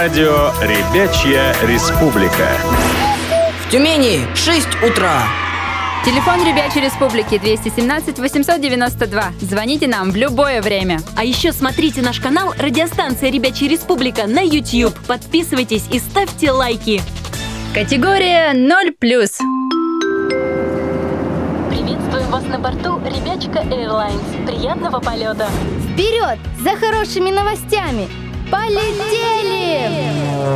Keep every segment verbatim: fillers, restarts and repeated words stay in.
Радио «Ребячья республика». В Тюмени шесть утра. Телефон Ребячей Республики двести семнадцать восемьсот девяносто два. Звоните нам в любое время. А еще смотрите наш канал «Радиостанция Ребячая Республика» на YouTube. Подписывайтесь и ставьте лайки. Категория ноль плюс. Приветствуем вас на борту Ребячка Airlines. Приятного полета. Вперед за хорошими новостями! Полетели!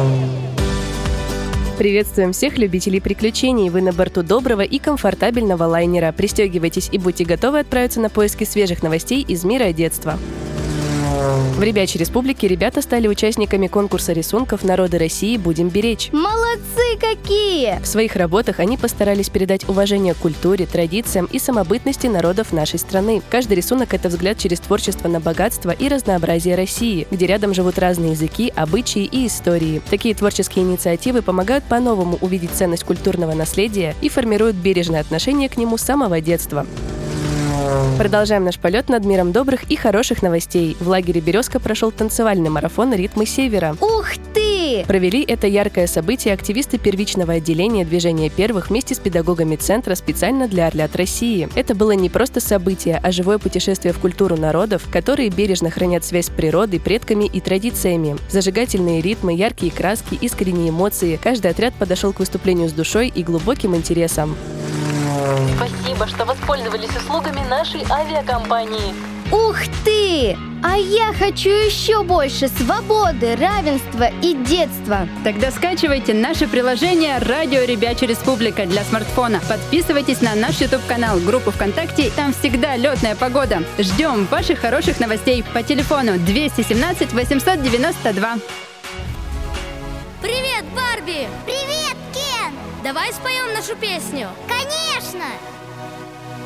Приветствуем всех любителей приключений. Вы на борту доброго и комфортабельного лайнера. Пристегивайтесь и будьте готовы отправиться на поиски свежих новостей из мира детства. В Ребячей Республике ребята стали участниками конкурса рисунков «Народы России. Будем беречь». Молодцы какие! В своих работах они постарались передать уважение к культуре, традициям и самобытности народов нашей страны. Каждый рисунок – это взгляд через творчество на богатство и разнообразие России, где рядом живут разные языки, обычаи и истории. Такие творческие инициативы помогают по-новому увидеть ценность культурного наследия и формируют бережное отношение к нему с самого детства. Продолжаем наш полет над миром добрых и хороших новостей. В лагере «Березка» прошел танцевальный марафон «Ритмы Севера». Ух ты! Провели это яркое событие активисты первичного отделения движения первых вместе с педагогами центра специально для «Орлят России». Это было не просто событие, а живое путешествие в культуру народов, которые бережно хранят связь с природой, предками и традициями. Зажигательные ритмы, яркие краски, искренние эмоции. Каждый отряд подошел к выступлению с душой и глубоким интересом. Спасибо, что воспользовались услугами нашей авиакомпании. Ух ты! А я хочу еще больше свободы, равенства и детства. Тогда скачивайте наше приложение «Радио Ребячая Республика» для смартфона. Подписывайтесь на наш YouTube-канал, группу ВКонтакте. Там всегда летная погода. Ждем ваших хороших новостей по телефону двести семнадцать восемьсот девяносто два. Привет, Барби! Привет, Кен! Давай споем нашу песню. Конечно!